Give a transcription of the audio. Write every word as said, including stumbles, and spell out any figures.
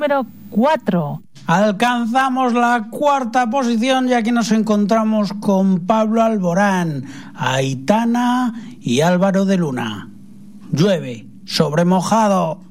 número cuatro. Alcanzamos la cuarta posición y aquí nos encontramos con Pablo Alborán, Aitana y Álvaro de Luna. Llueve sobre mojado.